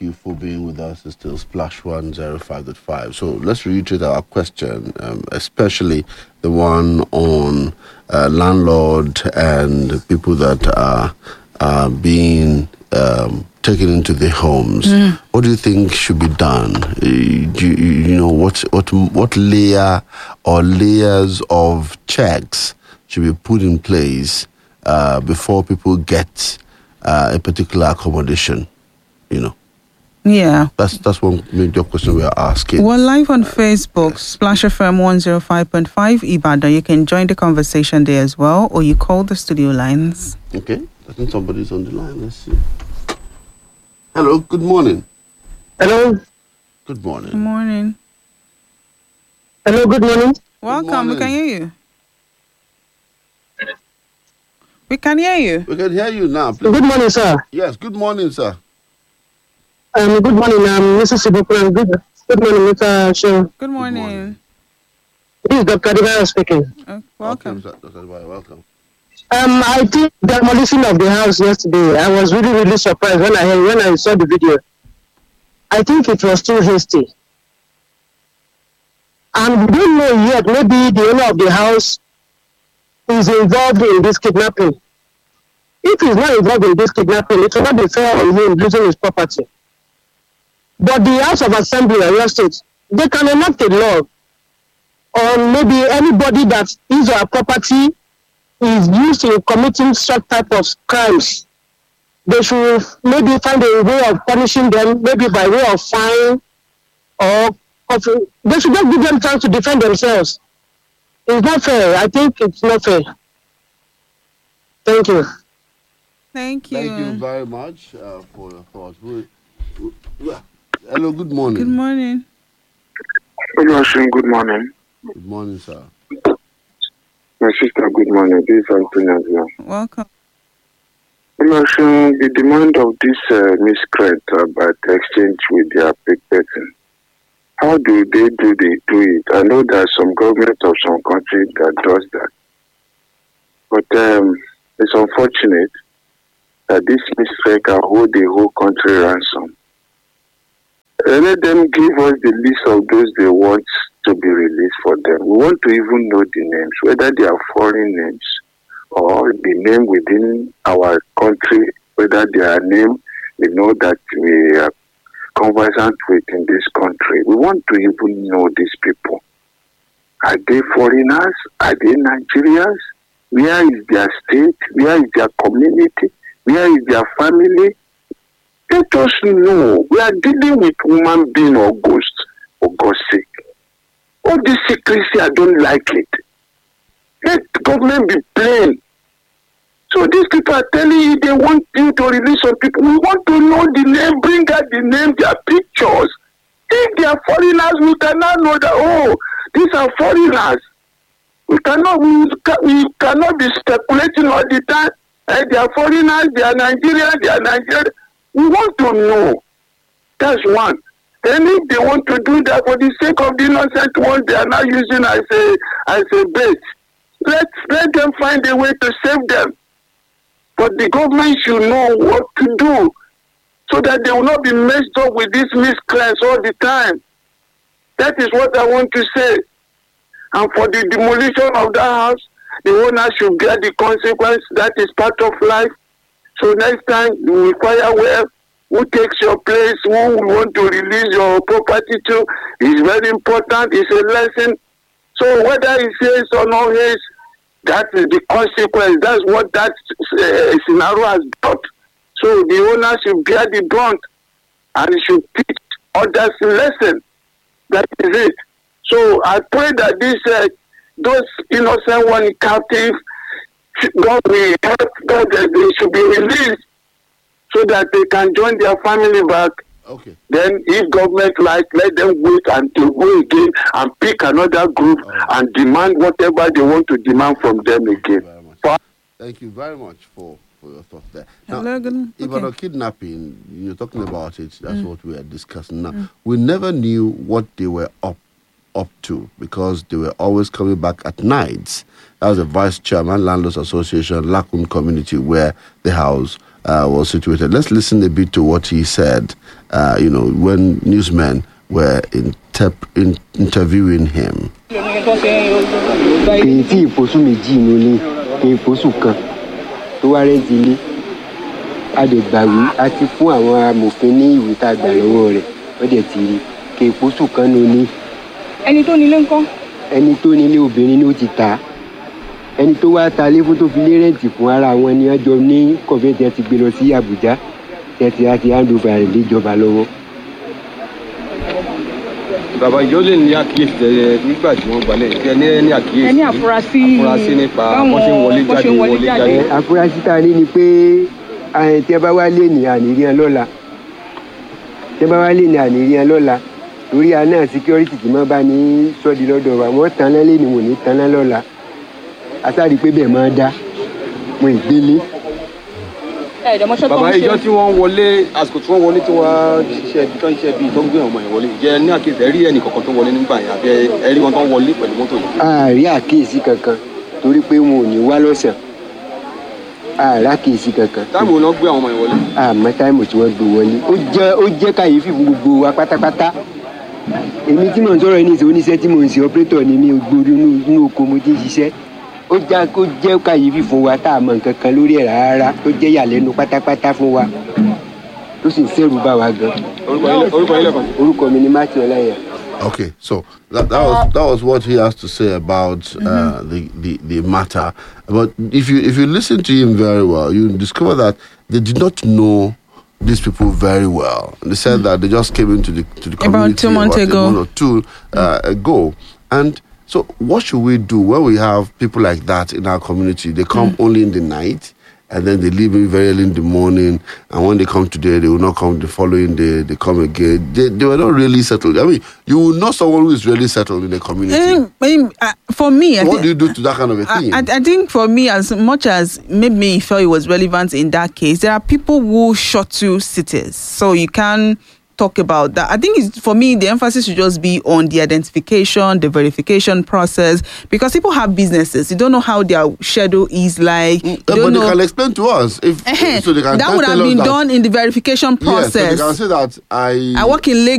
you for being with us. It's still Splash 105.5. So let's reiterate our question, especially the one on landlord and people that are being taken into their homes. What do you think should be done? You know, what layer or layers of checks should be put in place before people get a particular accommodation? You know. Yeah. That's one major question we are asking. We're live on Facebook, Splash FM 105.5 Ibadan. You can join the conversation there as well, or you call the studio lines. Okay. I think somebody's on the line. Let's see. Hello, good morning. Hello. Good morning. Good morning. Hello, good morning. Welcome. morning. We can hear you. We can hear you. We can hear you now, please. Good morning, sir. Yes, good morning, sir. Good morning, Mrs. Sibukun. Good morning, Mr. Shehu. Good morning. morning. This is Dr. Adibaya speaking. Welcome. Okay, Dr. Adibaya, welcome. I think demolition of the house yesterday, I was really, really surprised when I saw the video. I think it was too hasty. And we don't know yet, maybe the owner of the house is involved in this kidnapping. If he's not involved in this kidnapping, it will not be fair on him losing his property. But the House of Assembly of your state, they can enact a law on maybe anybody that his or her property is used in committing such type of crimes. They should maybe find a way of punishing them, maybe by way of fine or they should just give them chance to defend themselves. It's not fair. I think it's not fair. Thank you. Thank you. Thank you very much for your thoughts. Hello, good morning. Good morning. Good morning. Good morning, sir. My sister, good morning. This is Anthony as well. Welcome. The demand of this miscreant about exchange with their big person. How do they do it? I know there's some government of some country that does that. But it's unfortunate that this miscreant can hold the whole country ransom. Let them give us the list of those they want to be released for them. We want to even know the names, whether they are foreign names or the name within our country, whether they are names we know that we are conversant with in this country. We want to even know these people. Are they foreigners? Are they Nigerians? Where is their state? Where is their community? Where is their family? Let us know. We are dealing with human being or ghost, for God's sake. All this secrecy, I don't like it. Let government be plain. So these people are telling you they want you to release some people. We want to know the name, bring out the name, their pictures. If they are foreigners, we cannot know that, oh, these are foreigners. We cannot be speculating all the time. They are foreigners, they are Nigerians. We want to know. That's one. Then if they want to do that for the sake of the innocent ones, they are now using as a bait. Let them find a way to save them. But the government should know what to do so that they will not be messed up with these miscreants all the time. That is what I want to say. And for the demolition of that house, the owner should bear the consequence. That is part of life. So next time you inquire well, who takes your place, who will want to release your property to, is very important. It's a lesson. So whether he says or not says, that is the consequence. That's what that scenario has brought. So the owner should bear the brunt and he should teach others a lesson. That is it. So I pray that those innocent ones captive, God will help God that they should be released so that they can join their family back. Okay. Then if government let them wait until go again and pick another group and demand whatever they want to demand from them again. Thank you very much for your thoughts there. Now, Hello, good. About kidnapping, you're talking about it. That's what we are discussing now. We never knew what they were up to because they were always coming back at nights. That was the vice chairman, Landlords Association, Lakun community, where the house was situated. Let's listen a bit to what he said, when newsmen were interviewing him. Èyí tí ìpòsù méjì inú ilé ìpòsù kan tó wá rẹ́ǹtì ilé a lè gbàwé a ti fún àwọn amòfin ní ìwé tá a gbà lọ́wọ́ rẹ̀ wọ́n dẹ̀ ti rí kí ìpòsù kan nù ní. Ẹni tó nílé ńkọ́? Ẹni tó nílé obìnrin ló ti tà á. Ẹni tó wá ta lé fún tó fi lé rẹ́ǹtì fún ara wọn ni wọ́n jọ ní kọ̀fẹ́ ti gbé lọ sí Àbújá àti handover rẹ̀ léjọba lọ́wọ́. Bàbá ìjọ lè ní àkíyèsí tẹ́lẹ̀ nígbà tí wọ́n gbalẹ̀ ìfẹ́ ní àkíyèsí. Ẹni àfúrásì nípa bọ́n ṣe ń wọlé jáde. Àfúrásì tá a ní ni pé tí ẹ bá wá lé ní àníríàn lọ́la lórí àná security tí wọ́n bá ní sọ́ọ̀dì lọ́dọ̀ wa wọ́n tan lálé ni wọ́n ní tan lọ́la àtàrí pé bẹ́ẹ̀ máa dá wọn ìgbélé. Bàbá ìjọ tí wọ́n wọlé àsìkò tí wọ́n wọlé tí wọ́n ṣiṣẹ́ bíi tó ń gbé ọmọ ìwọlé jẹ́ ní àkíyèsí ẹ̀rí ẹnì kankan tó wọlé nígbà yẹn àbí ẹ̀rí wọn tó ń wọlé pẹ̀lú mọ́tò yìí. Àárí àkíyèsí kankan torí pé wọn ò ní wá lọ́sàn. Àárí àkíyèsí kankan. Táìmù wọn gbé àwọn ọmọ ìwọlé. Àmọ́ táìmù tí wọ́n gbé wọlé ó jẹ́ kàyéfì fún gbogbo wa pátápátá. Èmi tí mò ń sọ̀rọ̀ ní oníṣẹ́ tí mò ń ṣe operator ni mi ò gbórí inú oko mo ti ń ṣiṣẹ́. Ó jẹ́ kàyéfì fún wa tá a mọ̀ nǹkan kan lórí ẹ̀ rárá tó jẹ́ ìyàlẹ́nu pátápátá fún wa tó sì ń ṣẹ̀rù bá wa gan. Orúkọ mi ni Matthew Ọláìyá. Okay, so that was what he has to say about the matter. But if you listen to him very well, you discover that they did not know these people very well. They said that they just came into the community about 2 months ago. A month or two ago. And so what should we do when we have people like that in our community? They come only in the night, and then they leave very early in the morning, and when they come today, they will not come the following day, they come again. They were not really settled. I mean, you will know someone who is really settled in the community. For me, what do you do to that kind of a thing? I think for me, as much as maybe me felt it was relevant in that case, there are people who shuttle cities, so you can talk about that. I think for me, the emphasis should just be on the identification, the verification process, because people have businesses. You don't know how their schedule is like. But they can explain to us. So they can that would have been done in the verification process. Yes, so they can say that I work in Lagos.